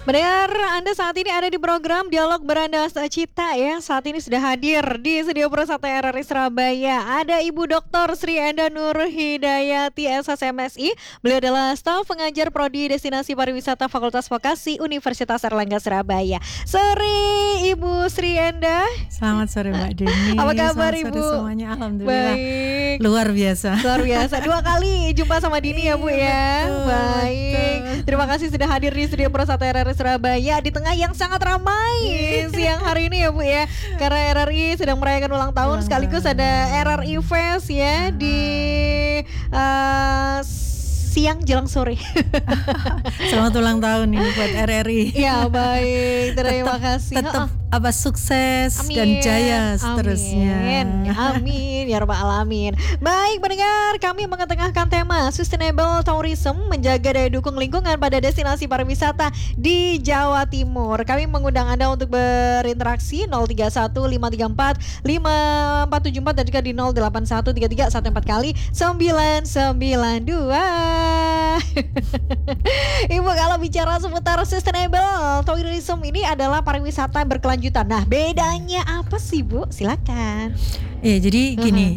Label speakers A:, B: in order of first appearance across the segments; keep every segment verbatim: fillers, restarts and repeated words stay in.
A: Benar, Anda saat ini ada di program Dialog Beranda Cita ya. Saat ini sudah hadir di Studio Pro satu R R I Surabaya. Ada Ibu Doktor Sri Enda Nur Hidayati S H M S I. Beliau adalah staf pengajar Prodi Destinasi Pariwisata Fakultas Vokasi Universitas Airlangga Surabaya. Sore Ibu Sri Enda.
B: Selamat sore Mbak Deni.
A: Apa kabar
B: Selamat
A: Ibu?
B: Sore semuanya, alhamdulillah.
A: Baik.
B: Luar biasa.
A: Luar biasa. Dua kali jumpa sama Dini ya Bu ya.
B: Betul,
A: Baik.
B: betul.
A: Terima kasih sudah hadir di Studio Pro satu R R I Surabaya di tengah yang sangat ramai siang hari ini ya Bu ya. Karena R R I sedang merayakan ulang tahun,
B: Ulang
A: sekaligus
B: tahun.
A: ada R R I Fest ya di uh, siang jelang sore.
B: Selamat ulang tahun ini buat R R I.
A: Ya baik, terima kasih.
B: Tetap
A: Oh,
B: apa sukses
A: amin.
B: dan jaya seterusnya.
A: Amin, amin ya rabbal alamin. Baik pendengar, kami mengetengahkan tema Sustainable Tourism, menjaga daya dukung lingkungan pada destinasi pariwisata di Jawa Timur. Kami mengundang Anda untuk berinteraksi nol tiga satu lima tiga empat lima empat tujuh empat dan juga di nol delapan satu tiga tiga satu empat kali sembilan sembilan dua. Ibu, kalau bicara seputar Sustainable Tourism ini adalah pariwisata berkelanjutan. Nah, bedanya apa sih Bu? Silakan.
B: Ya, jadi gini.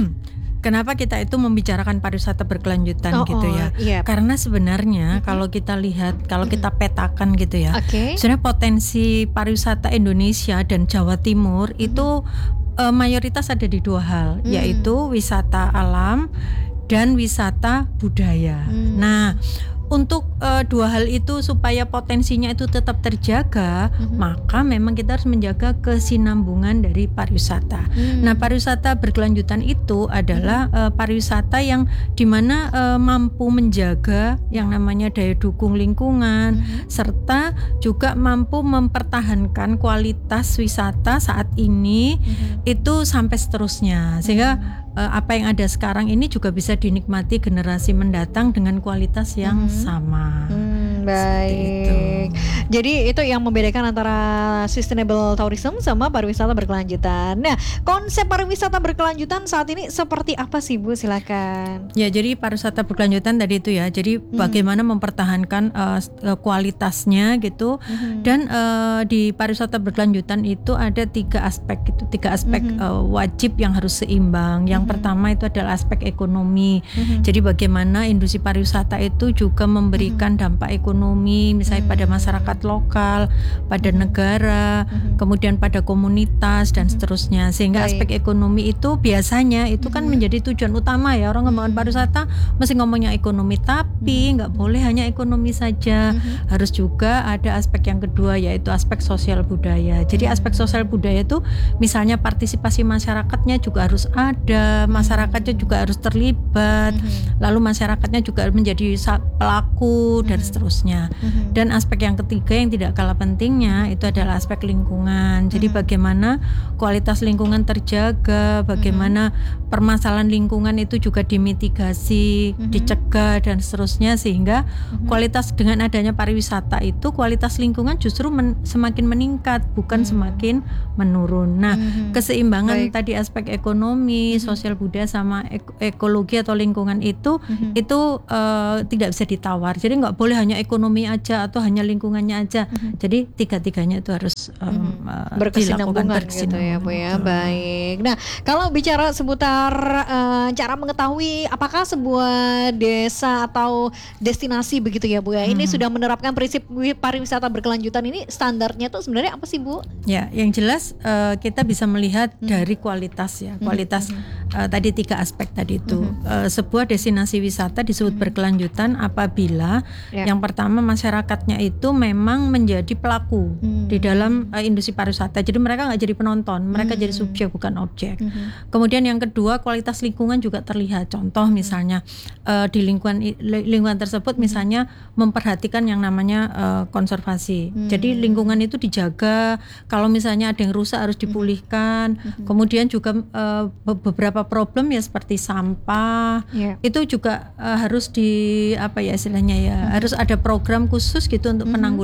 B: Kenapa kita itu membicarakan pariwisata berkelanjutan
A: Oh,
B: gitu
A: oh,
B: ya?
A: iya.
B: Karena sebenarnya
A: Mhm.
B: kalau kita lihat, kalau kita petakan gitu ya,
A: Oke.
B: sebenarnya potensi pariwisata Indonesia dan Jawa Timur itu eh, mayoritas ada di dua hal,
A: Hmm.
B: yaitu wisata alam dan wisata budaya.
A: Hmm.
B: Nah, untuk uh, dua hal itu supaya potensinya itu tetap terjaga,
A: Mhm.
B: maka memang kita harus menjaga kesinambungan dari pariwisata.
A: Hmm.
B: Nah, pariwisata berkelanjutan itu adalah uh, pariwisata yang dimana uh, mampu menjaga yang namanya daya dukung lingkungan,
A: Mhm.
B: serta juga mampu mempertahankan kualitas wisata saat ini
A: Mhm.
B: itu sampai seterusnya, sehingga uh, apa yang ada sekarang ini juga bisa dinikmati generasi mendatang dengan kualitas yang
A: Mhm.
B: sama.
A: Hmm,
B: Seperti itu.
A: baik. Jadi itu yang membedakan antara sustainable tourism sama pariwisata berkelanjutan. Nah, konsep pariwisata berkelanjutan saat ini seperti apa sih Bu? Silakan.
B: Ya, jadi pariwisata berkelanjutan tadi itu ya. Jadi bagaimana mempertahankan uh, kualitasnya gitu.
A: Mhm.
B: Dan uh, di pariwisata berkelanjutan itu ada tiga aspek itu, tiga aspek
A: Mhm.
B: uh, wajib yang harus seimbang. Yang
A: Mhm.
B: pertama itu adalah aspek ekonomi.
A: Mhm.
B: Jadi bagaimana industri pariwisata itu juga memberikan dampak ekonomi, misalnya
A: Mhm.
B: pada masyarakat lokal, pada negara,
A: Mhm.
B: kemudian pada komunitas dan
A: Mhm.
B: seterusnya. Sehingga
A: Baik.
B: aspek ekonomi itu biasanya itu kan
A: Mhm.
B: menjadi tujuan utama ya, orang ngomongin
A: Mhm.
B: pariwisata mesti ngomongnya ekonomi, tapi nggak boleh hanya ekonomi saja.
A: Mhm.
B: Harus juga ada aspek yang kedua, yaitu aspek sosial budaya. Jadi
A: Hmm.
B: aspek sosial budaya itu misalnya partisipasi masyarakatnya juga harus ada, masyarakatnya juga harus terlibat,
A: Mhm.
B: lalu masyarakatnya juga menjadi sa- pelaku dan
A: Mhm.
B: seterusnya.
A: Mhm.
B: Dan aspek yang ketiga yang tidak kalah pentingnya itu adalah aspek lingkungan. Jadi
A: Mhm.
B: bagaimana kualitas lingkungan terjaga, bagaimana permasalahan lingkungan itu juga dimitigasi,
A: Mhm.
B: dicegah dan seterusnya, sehingga
A: Mhm.
B: kualitas dengan adanya pariwisata itu kualitas lingkungan justru men- semakin meningkat, bukan
A: Hmm.
B: semakin menurun. Nah,
A: Mhm.
B: keseimbangan
A: Baik.
B: tadi aspek ekonomi,
A: Mhm.
B: sosial budaya sama ek- ekologi atau lingkungan itu
A: Mhm.
B: itu eh, tidak bisa ditawar. Jadi nggak boleh hanya ekonomi aja atau hanya lingkungannya aja.
A: Mhm.
B: Jadi tiga-tiganya itu harus em,
A: Mhm.
B: eh,
A: berkesinambungan
B: dilakukan
A: gitu ya Bu ya.
B: betul.
A: Baik. Nah, kalau bicara seputar eh, cara mengetahui apakah sebuah desa atau destinasi begitu ya Bu ya, ini
B: Hmm.
A: sudah menerapkan prinsip wi- pariwisata berkelanjutan, ini standarnya tuh sebenarnya apa sih Bu?
B: Ya, yang jelas eh, kita bisa melihat
A: Mhm.
B: dari kualitas ya,
A: Mhm.
B: kualitas
A: Mhm.
B: eh, tadi tiga aspek tadi itu.
A: Mhm.
B: Eh, sebuah destinasi wisata disebut
A: Mhm.
B: berkelanjutan apabila
A: Ya.
B: yang pertama masyarakatnya itu memang menjadi pelaku
A: Hmm.
B: di dalam eh, industri pariwisata. Jadi mereka nggak jadi penonton, mereka
A: Hmm.
B: jadi subjek bukan objek.
A: Mhm.
B: Kemudian yang kedua kualitas lingkungan juga terlihat. Contoh misalnya eh, di lingkungan i- li- lingkungan tersebut misalnya memperhatikan yang namanya eh, konservasi.
A: Hmm.
B: Jadi lingkungan itu dijaga. Kalau misalnya ada yang rusak harus dipulihkan.
A: Mhm.
B: Kemudian juga eh, be- beberapa problem ya seperti sampah
A: Ya.
B: itu juga eh, harus di apa ya istilahnya ya, harus ada program khusus gitu untuk
A: Mhm.
B: penanggulangan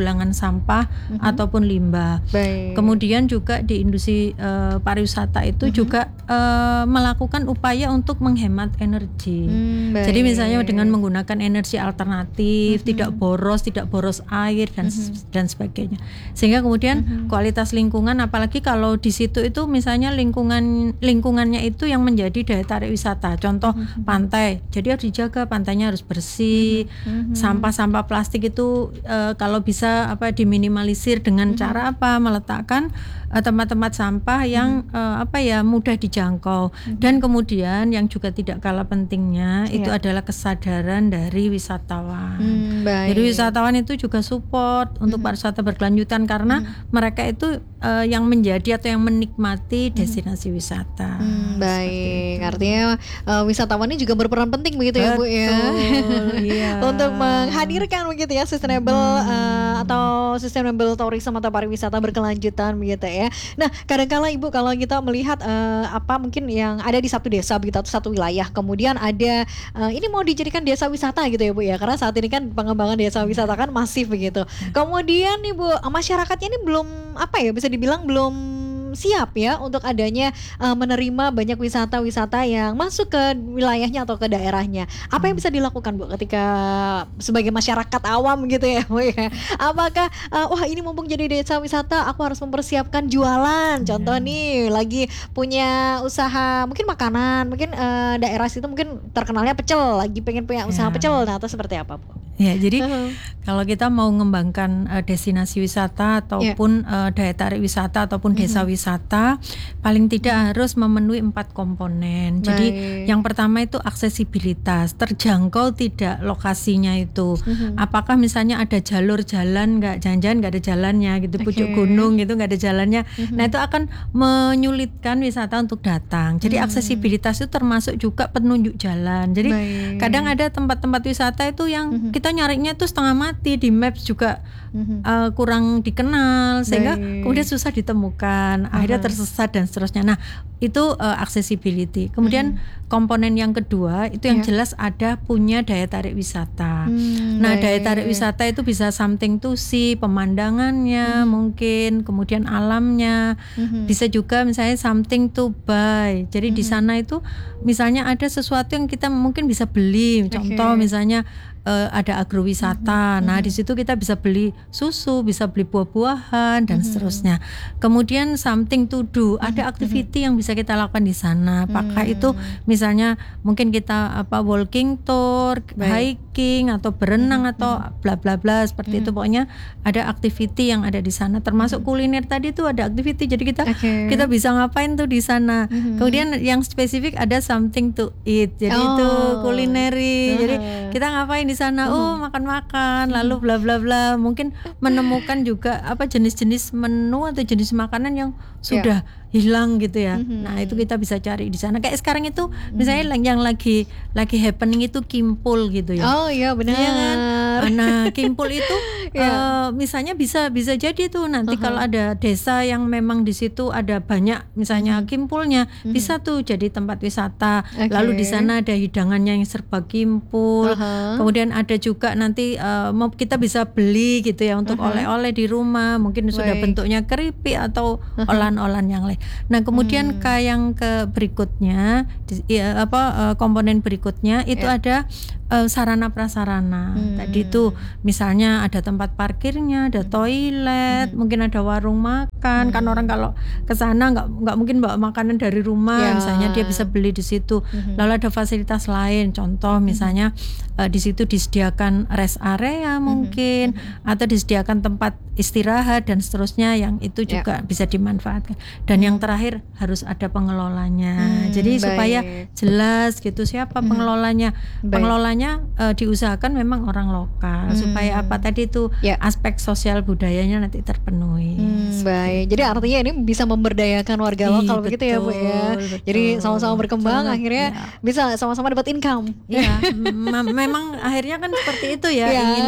B: penggalangan sampah
A: Mhm.
B: ataupun limbah.
A: Baik.
B: Kemudian juga di industri uh, pariwisata itu
A: Mhm.
B: juga uh, melakukan upaya untuk menghemat energi.
A: Hmm,
B: Jadi misalnya
A: baik.
B: dengan menggunakan energi alternatif,
A: Mhm.
B: tidak boros, tidak boros air dan
A: Mhm.
B: dan sebagainya. Sehingga kemudian
A: Mhm.
B: kualitas lingkungan, apalagi kalau di situ itu misalnya lingkungan lingkungannya itu yang menjadi daya tarik wisata. Contoh
A: Mhm.
B: pantai, jadi harus dijaga, pantainya harus bersih.
A: Mhm.
B: Sampah-sampah plastik itu uh, kalau bisa apa diminimalisir dengan
A: Mhm.
B: cara apa? Meletakkan uh, tempat-tempat sampah yang
A: Mhm.
B: uh, apa ya mudah dijangkau.
A: Mhm.
B: Dan kemudian yang juga tidak kalah pentingnya itu
A: Iya.
B: adalah kesadaran dari wisatawan.
A: Hmm, baik.
B: Jadi wisatawan itu juga support untuk
A: Mhm.
B: pariwisata berkelanjutan karena
A: Mhm.
B: mereka itu uh, yang menjadi atau yang menikmati
A: Mhm.
B: destinasi wisata.
A: Hmm,
B: Seperti
A: baik.
B: itu.
A: Artinya uh, wisatawan ini juga berperan penting begitu ya Bu ya.
B: Betul, iya.
A: Untuk menghadirkan begitu ya sustainable
B: Hmm.
A: uh, atau sustainable tourism atau pariwisata berkelanjutan begitu ya. Nah, kadang-kala Ibu kalau kita melihat uh, apa mungkin yang ada di satu desa begitu atau satu wilayah, kemudian ada uh, ini mau dijadikan desa wisata gitu ya Bu ya. Karena saat ini kan pengembangan desa wisata kan masif begitu. Kemudian nih Bu, masyarakatnya ini belum apa ya bisa dibilang belum siap ya untuk adanya uh, menerima banyak wisata-wisata yang masuk ke wilayahnya atau ke daerahnya. Apa yang bisa dilakukan Bu ketika sebagai masyarakat awam gitu ya Bu ya? Apakah uh, wah ini mumpung jadi desa wisata aku harus mempersiapkan jualan. Contoh nih lagi punya usaha mungkin makanan, mungkin uh, daerah situ mungkin terkenalnya pecel, lagi pengen punya usaha
B: Ya.
A: pecel. Nah, atau seperti apa Bu?
B: Ya, jadi
A: Uh-huh.
B: kalau kita mau mengembangkan uh, destinasi wisata ataupun uh, daya tarik wisata ataupun
A: Mhm.
B: desa wisata, paling tidak harus memenuhi empat komponen. Jadi
A: Baik.
B: yang pertama itu aksesibilitas, terjangkau tidak lokasinya itu.
A: Mhm.
B: Apakah misalnya ada jalur jalan nggak, jangan-jangan nggak ada jalannya gitu, pucuk
A: Oke.
B: gunung gitu nggak ada jalannya.
A: Mhm.
B: Nah itu akan menyulitkan wisata untuk datang. Jadi
A: Hmm.
B: aksesibilitas itu termasuk juga penunjuk jalan. Jadi
A: Baik.
B: kadang ada tempat-tempat wisata itu yang
A: Mhm.
B: kita nyarinya itu setengah mati, di maps juga
A: Mhm.
B: uh, kurang dikenal sehingga
A: Baik.
B: kemudian susah ditemukan, akhirnya
A: Aha.
B: tersesat dan seterusnya. Nah itu uh, accessibility. Kemudian komponen yang kedua itu yang
A: Ya.
B: jelas ada punya daya tarik wisata.
A: Hmm,
B: Nah daya tarik
A: baik.
B: wisata itu bisa something to see, pemandangannya mungkin, kemudian alamnya.
A: Mhm.
B: Bisa juga misalnya something to buy. Jadi di
A: Mhm.
B: sana itu misalnya ada sesuatu yang kita mungkin bisa beli. Contoh
A: Oke.
B: misalnya uh, ada agrowisata.
A: Mhm.
B: Nah,
A: Mhm.
B: di situ kita bisa beli susu, bisa beli buah-buahan dan
A: Mhm.
B: seterusnya. Kemudian something to do. Ada
A: Mhm.
B: activity yang bisa kita lakukan di sana. Apakah
A: Hmm.
B: itu misalnya mungkin kita apa walking tour,
A: Baik.
B: hiking atau berenang
A: Mhm.
B: atau bla bla bla seperti itu.
A: Mhm.
B: Pokoknya ada activity yang ada di sana. Termasuk
A: Mhm.
B: kuliner tadi itu ada activity. Jadi kita
A: Oke.
B: kita bisa ngapain tuh di sana.
A: Mhm.
B: Kemudian yang spesifik ada something to eat. Jadi itu
A: Oh.
B: kulineri. Jadi
A: Aha.
B: kita ngapain di sana? Oh,
A: Mhm.
B: makan-makan, lalu bla bla bla. Mungkin menemukan juga apa jenis-jenis menu atau jenis makanan yang sudah hilang gitu ya.
A: Mhm.
B: Nah, itu kita bisa cari di sana. Kayak sekarang itu misalnya yang lagi lagi happening itu kimpul gitu ya.
A: Oh iya benar.
B: Iya kan? Nah, kimpul itu
A: Iya.
B: eh, misalnya bisa bisa jadi tuh nanti
A: Aha.
B: kalau ada desa yang memang di situ ada banyak misalnya
A: Mhm.
B: kimpulnya,
A: Mhm.
B: bisa tuh jadi tempat wisata.
A: Oke.
B: Lalu di sana ada hidangannya yang serba kimpul.
A: Aha.
B: Kemudian ada juga nanti eh, mau kita bisa beli gitu ya untuk
A: Aha.
B: oleh-oleh di rumah, mungkin sudah
A: Baik.
B: bentuknya keripik atau
A: Aha.
B: olahan-olahan yang lain. Nah, kemudian
A: Hmm.
B: ke yang ke berikutnya di- ya, apa eh, komponen berikutnya itu
A: Ya.
B: ada eh, sarana prasarana.
A: Hmm.
B: Tadi itu misalnya ada tempat parkirnya, ada toilet,
A: Hmm.
B: mungkin ada warung makan. Kan
A: Hmm.
B: orang kalau ke sana nggak nggak mungkin bawa makanan dari rumah,
A: Ya.
B: misalnya dia bisa beli di situ.
A: Mhm.
B: Lalu ada fasilitas lain, contoh misalnya eh, di situ disediakan rest area mungkin, atau disediakan tempat istirahat dan seterusnya yang itu
A: Ya.
B: juga bisa dimanfaatkan. Dan yang terakhir harus ada pengelolanya.
A: Hmm,
B: Jadi supaya
A: baik.
B: jelas gitu siapa
A: Mhm.
B: pengelolanya.
A: Baik.
B: Pengelolanya eh, diusahakan memang orang lokal
A: Hmm.
B: supaya apa tadi itu
A: Ya.
B: aspek sosial budayanya nanti terpenuhi.
A: Hmm, baik. Jadi artinya ini bisa memberdayakan warga
B: Ih,
A: lokal begitu ya Bu ya.
B: betul,
A: Jadi
B: betul.
A: sama-sama berkembang
B: Sangat,
A: akhirnya
B: ya.
A: bisa sama-sama dapat income.
B: Iya, mem- memang akhirnya kan seperti itu ya,
A: Ya.
B: inginnya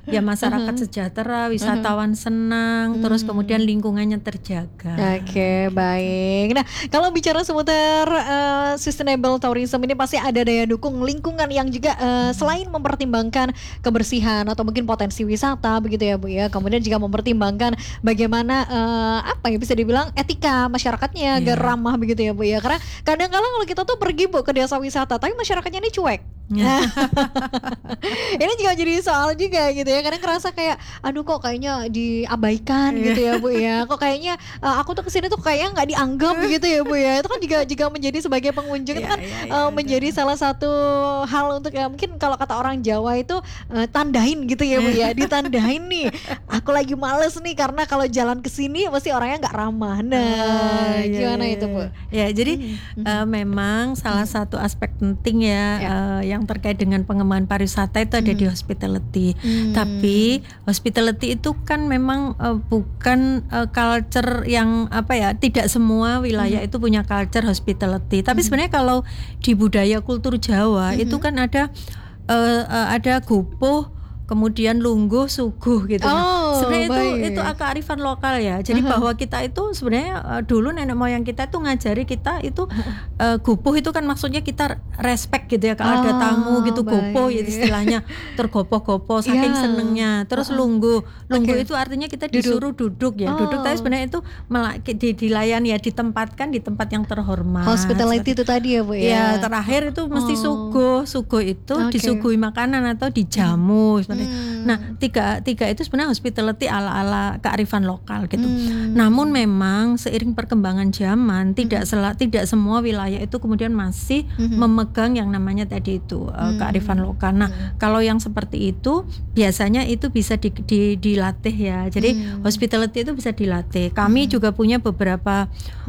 B: ya masyarakat sejahtera, wisatawan senang, terus kemudian lingkungannya terjaga.
A: Oke, baik. Nah, kalau bicara seputar uh, sustainable tourism ini pasti ada daya dukung lingkungan yang juga uh, selain mempertimbangkan kebersihan atau mungkin potensi wisata begitu ya Bu ya. Kemudian juga mempertimbangkan bagaimana uh, apa ya bisa dibilang etika masyarakatnya agar
B: Yeah.
A: ramah begitu ya Bu ya. Karena kadang-kala kalau kita tuh pergi Bu ke desa wisata tapi masyarakatnya ini cuek.
B: Ya.
A: Ini juga jadi soal juga gitu ya. Kadang ngerasa kayak aduh kok kayaknya diabaikan gitu ya Bu ya. Kok kayaknya uh, aku tuh kesini tuh kayaknya nggak dianggap gitu ya Bu ya. Itu kan juga juga menjadi sebagai pengunjung itu
B: Ya,
A: kan
B: ya, ya,
A: uh,
B: ya.
A: menjadi salah satu hal untuk ya mungkin kalau kata orang Jawa itu uh, tandain gitu ya Bu ya. Ditandain nih. Aku lagi males nih karena kalau jalan ke sini pasti orangnya nggak ramah. Nah,
B: Ah, iya,
A: gimana
B: iya,
A: itu Bu?
B: iya. Ya, jadi eh, memang salah satu aspek penting ya,
A: Ya.
B: eh, yang terkait dengan pengembangan pariwisata itu ada di hospitality.
A: Hmm.
B: Tapi hospitality itu kan memang eh, bukan eh, culture yang apa ya, tidak semua wilayah itu punya culture hospitality. Tapi sebenarnya kalau di budaya kultur Jawa itu kan ada eh, eh, ada gupuh, kemudian lungguh, suguh gitu. Nah,
A: Oh,
B: sebenarnya itu
A: baik.
B: itu kearifan lokal ya. Jadi bahwa kita itu sebenarnya uh, dulu nenek moyang kita itu ngajari kita itu uh, gupuh itu kan maksudnya kita respect gitu ya. Kalau ada
A: Oh,
B: tamu gitu gupuh ya
A: baik.
B: istilahnya tergopoh-gopoh saking
A: Ya.
B: senengnya. Terus lungguh, lungguh
A: Oke.
B: itu artinya kita
A: Duduk.
B: disuruh duduk ya. Duduk tapi
A: Oh.
B: sebenarnya itu mela- di, dilayani ya, ditempatkan di tempat yang terhormat.
A: Hospitality
B: Seperti-
A: itu tadi ya Bu
B: Ya,
A: ya.
B: terakhir itu mesti
A: Oh.
B: suguh. Suguh itu
A: Oke.
B: disuguhi makanan atau dijamu seperti.
A: Hmm.
B: Nah, tiga tiga itu sebenarnya hospitality ala-ala kearifan lokal gitu.
A: Hmm.
B: Namun memang seiring perkembangan zaman tidak sela, tidak semua wilayah itu kemudian masih memegang yang namanya tadi itu uh, kearifan lokal. Nah, kalau yang seperti itu biasanya itu bisa di, di- dilatih ya. Jadi hospitality itu bisa dilatih. Kami juga punya beberapa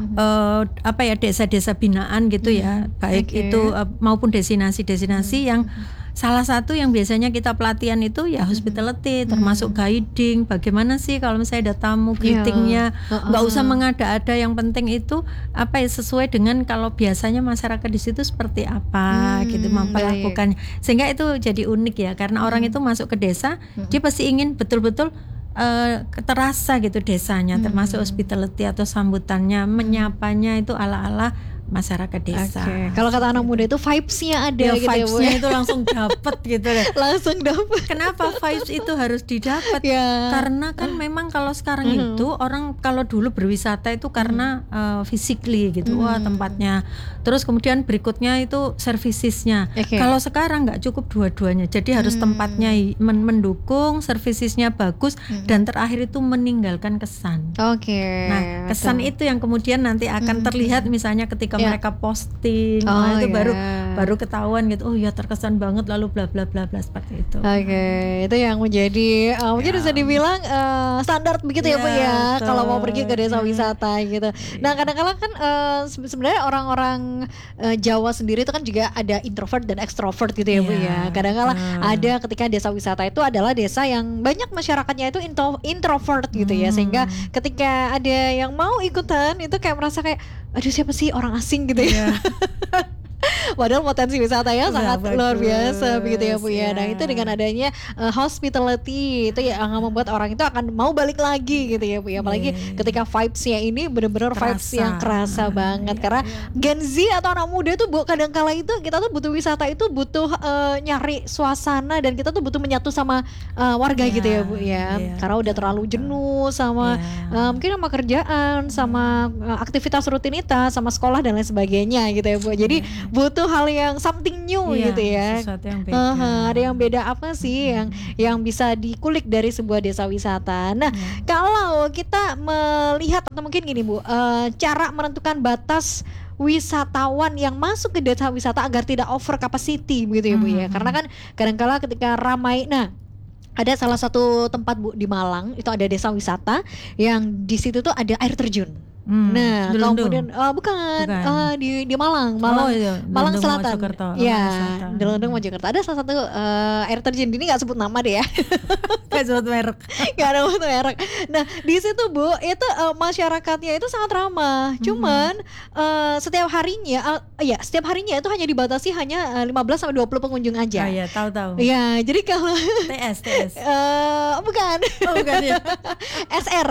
B: uh, apa ya desa-desa binaan gitu ya, baik
A: Oke.
B: itu uh, maupun destinasi-destinasi yang salah satu yang biasanya kita pelatihan itu ya hospitality, termasuk guiding. Bagaimana sih kalau misalnya ada tamu,
A: Iya.
B: greetingnya,
A: Heeh.
B: nggak usah mengada-ada. Yang penting itu apa ya sesuai dengan kalau biasanya masyarakat di situ seperti apa
A: Hmm,
B: gitu memperlakukan. Sehingga itu jadi unik ya, karena orang itu masuk ke desa, dia pasti ingin betul-betul eh, terasa gitu desanya, termasuk hospitality atau sambutannya, menyapanya itu ala-ala masyarakat desa.
A: Oke. Kalau kata anak muda itu vibes-nya ada
B: Ya,
A: gitu ya Bu.
B: vibes-nya itu langsung dapet gitu deh.
A: Langsung dapet.
B: Kenapa vibes itu harus didapat?
A: Ya.
B: Karena kan memang kalau sekarang itu orang kalau dulu berwisata itu karena uh, physically gitu, wah tempatnya. Terus kemudian berikutnya itu servicesnya.
A: Oke.
B: Kalau sekarang nggak cukup dua-duanya, jadi harus tempatnya i- men- mendukung, servicesnya bagus, dan terakhir itu meninggalkan kesan.
A: Oke.
B: Nah, kesan
A: betul.
B: itu yang kemudian nanti akan terlihat misalnya ketika
A: Ya.
B: mereka posting,
A: Oh,
B: nah, itu
A: ya.
B: baru baru ketahuan gitu. Oh ya terkesan banget lalu bla bla bla bla seperti itu.
A: Oke, itu yang menjadi uh, mungkin bisa dibilang uh, standar begitu ya
B: Ya,
A: Bu ya,
B: betul.
A: kalau mau pergi ke desa wisata gitu. Nah kadang-kadang kan uh, se- sebenarnya orang-orang uh, Jawa sendiri itu kan juga ada introvert dan extrovert gitu ya Bu ya.
B: Ya,
A: Kadang-kadang
B: betul.
A: ada ketika desa wisata itu adalah desa yang banyak masyarakatnya itu intro- introvert gitu ya, sehingga ketika ada yang mau ikutan itu kayak merasa kayak aduh siapa sih orang asing gitu ya. Padahal potensi wisatanya
B: Wah,
A: sangat luar
B: bagus,
A: biasa begitu ya Bu ya. Nah
B: ya.
A: itu dengan adanya uh, hospitality itu ya yang membuat orang itu akan mau balik lagi gitu ya Bu ya. Apalagi
B: Iya.
A: ketika vibes-nya ini benar-benar vibes
B: Kerasa.
A: yang kerasa
B: Ah,
A: banget.
B: iya,
A: Karena
B: iya.
A: Gen Z atau anak muda tuh Bu kadang-kala itu kita tuh butuh wisata itu butuh uh, nyari suasana dan kita tuh butuh menyatu sama uh, warga
B: Iya,
A: gitu ya Bu ya.
B: iya,
A: Karena udah terlalu jenuh sama
B: Iya.
A: uh, mungkin sama kerjaan, sama uh, aktivitas rutinitas, sama sekolah dan lain sebagainya gitu ya Bu. Jadi butuh hal yang something new
B: Iya,
A: gitu ya.
B: sesuatu yang beda.
A: Aha, ada yang beda apa sih yang yang bisa dikulik dari sebuah desa wisata. Nah,
B: Iya.
A: kalau kita melihat atau mungkin gini Bu, eh, cara menentukan batas wisatawan yang masuk ke desa wisata agar tidak over capacity begitu ya Bu ya.
B: Mhm.
A: Karena kan kadang-kala ketika ramai, nah ada salah satu tempat Bu di Malang itu ada desa wisata yang di situ tuh ada air terjun.
B: Hmm,
A: Nah,
B: Delundung.
A: kemudian eh, bukan,
B: Bukan.
A: eh, di di Malang, Malang,
B: Oh iya,
A: Malang
B: Delundung
A: Selatan.
B: Mojokerto. Oh,
A: Ya,
B: Malang Selatan.
A: Delundung Mojokerto. Ada salah satu eh, air terjun, ini nggak sebut nama deh ya.
B: Kayak sebut merek.
A: Gak ada waktu merek. Nah di situ Bu, itu eh, masyarakatnya itu sangat ramah. Cuman eh, setiap harinya, eh, ya setiap harinya itu hanya dibatasi hanya eh, lima belas sampai dua puluh pengunjung aja.
B: Ah iya, tahu-tahu.
A: Iya, jadi kalau
B: T S, T S.
A: eh bukan
B: Oh, bukan ya.
A: S R.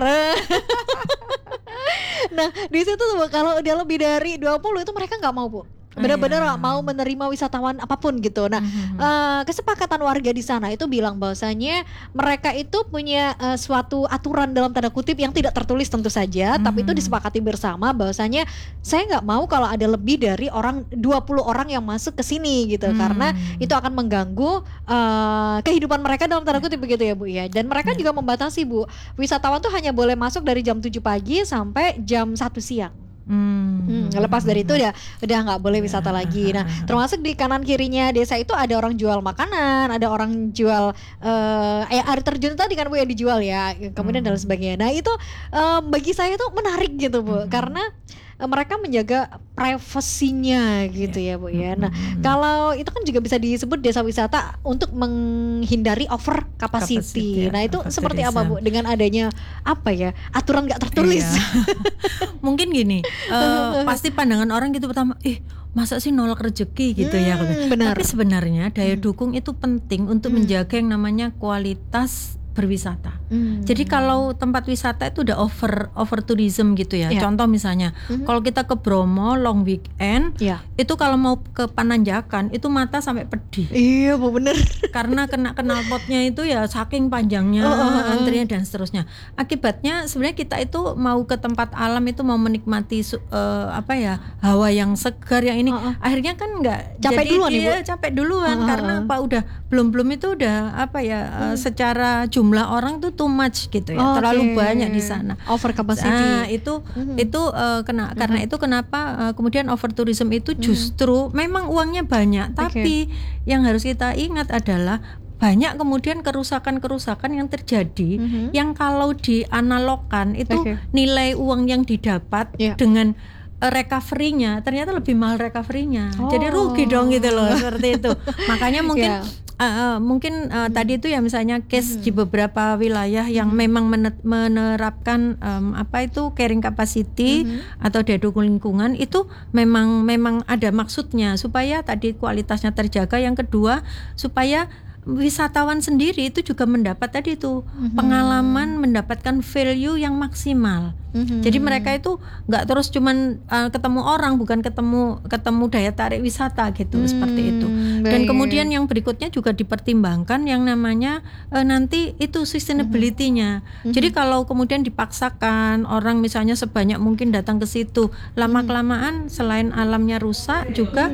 A: Nah di situ tuh Bu, kalau dia lebih dari dua puluh itu mereka nggak mau Bu. Benar-benar
B: Iya.
A: nggak mau menerima wisatawan apapun gitu. Nah,
B: Mhm.
A: eh, kesepakatan warga di sana itu bilang bahwasanya mereka itu punya eh, suatu aturan dalam tanda kutip yang tidak tertulis tentu saja, tapi itu
B: Mhm.
A: disepakati bersama bahwasanya saya nggak mau kalau ada lebih dari orang dua puluh orang yang masuk ke sini gitu,
B: Hmm.
A: karena itu akan mengganggu eh, kehidupan mereka dalam tanda kutip begitu ya Bu ya. Dan mereka juga membatasi Bu, wisatawan tuh hanya boleh masuk dari jam tujuh pagi sampai jam satu siang.
B: Hmm.
A: Hmm, lepas dari itu udah udah nggak boleh wisata lagi. Nah, termasuk di kanan kirinya desa itu ada orang jual makanan, ada orang jual eh eh, air terjun tadi kan Bu yang dijual ya, kemudian dan sebagainya. Nah itu eh, bagi saya tuh menarik gitu Bu, karena eh, mereka menjaga privasinya gitu ya Bu ya. Nah kalau itu kan juga bisa disebut desa wisata untuk menghindari over capacity.
B: Capacity, ya,
A: Nah itu seperti apa
B: over
A: Bu dengan adanya apa ya aturan nggak tertulis?
B: Iya. Mungkin gini, eh, pasti pandangan orang gitu pertama, ih masa sih nolak rezeki gitu ya.
A: Hmm, benar.
B: Tapi sebenarnya daya dukung itu penting untuk menjaga yang namanya kualitas berwisata.
A: Hmm.
B: Jadi kalau tempat wisata itu udah over over tourism gitu ya.
A: Ya.
B: Contoh misalnya, kalau kita ke Bromo long weekend,
A: Ya.
B: itu kalau mau ke Pananjakan itu mata sampai pedih.
A: Iya Bu bener.
B: Karena kena knalpotnya itu ya saking panjangnya
A: Oh, oh, oh.
B: antrinya dan seterusnya. Akibatnya sebenarnya kita itu mau ke tempat alam itu mau menikmati su- eh, apa ya hawa yang segar yang ini,
A: Oh, oh.
B: akhirnya kan nggak
A: Capek
B: jadi
A: duluan,
B: dia
A: Ibu?
B: capek duluan
A: Oh, oh,
B: karena
A: oh.
B: apa udah belum belum itu udah apa ya eh, secara jumlah orang tuh too much gitu ya,
A: Oh,
B: terlalu
A: oke.
B: banyak di sana.
A: Over capacity.
B: Nah, itu itu eh, kena karena itu kenapa eh, kemudian over tourism itu justru memang uangnya banyak, tapi yang harus kita ingat adalah banyak kemudian kerusakan-kerusakan yang terjadi yang kalau dianalogkan itu
A: Oke.
B: nilai uang yang didapat
A: Iya.
B: dengan eh, recovery-nya ternyata lebih mahal recovery-nya.
A: Oh.
B: Jadi rugi dong gitu loh seperti itu. Makanya mungkin
A: Iya.
B: Uh, uh, mungkin uh, tadi itu ya misalnya case di beberapa wilayah yang memang menet- menerapkan um, apa itu carrying capacity atau daya dukung lingkungan itu memang memang ada maksudnya supaya tadi kualitasnya terjaga. Yang kedua supaya wisatawan sendiri itu juga mendapat tadi itu pengalaman, mendapatkan value yang maksimal. Jadi mereka itu nggak terus cuman uh, ketemu orang, bukan ketemu ketemu daya tarik wisata gitu, seperti itu. Dan
A: baik.
B: kemudian yang berikutnya juga dipertimbangkan yang namanya uh, nanti itu sustainability-nya. Jadi kalau kemudian dipaksakan orang misalnya sebanyak mungkin datang ke situ, lama kelamaan selain alamnya rusak juga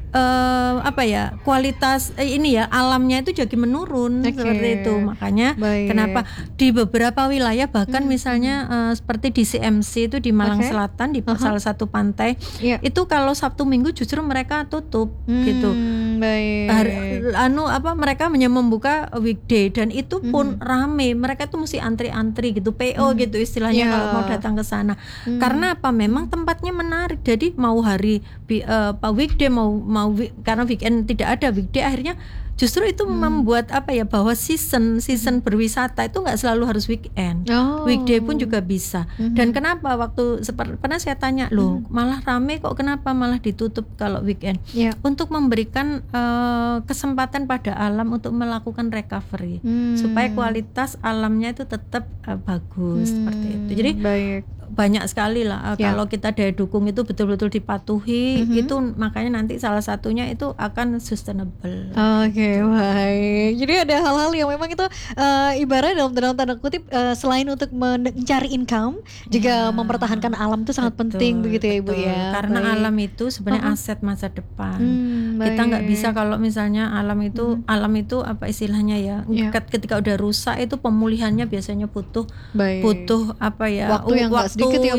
B: eh, apa ya kualitas eh, ini ya alamnya itu jadi menurun.
A: Oke.
B: Seperti itu. Makanya
A: Baik.
B: kenapa di beberapa wilayah bahkan misalnya eh, seperti di C M C itu di Malang
A: Oke.
B: Selatan di salah satu pantai
A: Iya.
B: itu kalau Sabtu Minggu justru mereka tutup gitu.
A: Hmm, baik.
B: Hari- anu apa mereka hanya membuka weekday dan itu pun rame, mereka tuh mesti antri-antri gitu, P O gitu istilahnya
A: Ya.
B: kalau mau datang ke sana. Karena apa? Memang tempatnya menarik. Jadi mau hari bi- eh, apa weekday mau mau wi- karena weekend tidak ada weekday, akhirnya justru itu membuat apa ya bahwa season season berwisata itu nggak selalu harus weekend.
A: Oh.
B: Weekday pun juga bisa. Dan kenapa waktu seper- pernah saya tanya loh, malah rame kok, kenapa malah ditutup kalau weekend?
A: Ya.
B: Untuk memberikan eh, kesempatan pada alam untuk melakukan recovery
A: Hmm.
B: supaya kualitas alamnya itu tetap eh, bagus seperti itu. Jadi
A: baik.
B: banyak sekali lah eh,
A: Ya.
B: kalau kita daya dukung itu betul-betul dipatuhi, itu makanya nanti salah satunya itu akan sustainable.
A: Oke, baik. Jadi ada hal-hal yang memang itu eh, ibarat dalam, dalam tanda kutip eh, selain untuk mencari income, juga mempertahankan alam itu sangat
B: Betul,
A: penting begitu ya Ibu
B: betul.
A: ya.
B: Karena
A: Baik.
B: alam itu sebenarnya aset masa depan.
A: Hmm,
B: Kita nggak
A: baik.
B: bisa kalau misalnya alam itu alam itu apa istilahnya ya?
A: Iya.
B: ket- Ketika udah rusak itu pemulihannya biasanya butuh
A: Baik.
B: butuh apa ya?
A: Waktu yang nggak sedikit ya,